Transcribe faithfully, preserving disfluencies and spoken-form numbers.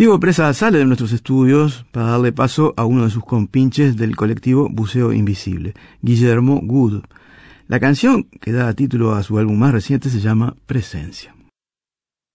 Diego Presa sale de nuestros estudios para darle paso a uno de sus compinches del colectivo Buceo Invisible, Guillermo Good. La canción que da título a su álbum más reciente se llama Presencia.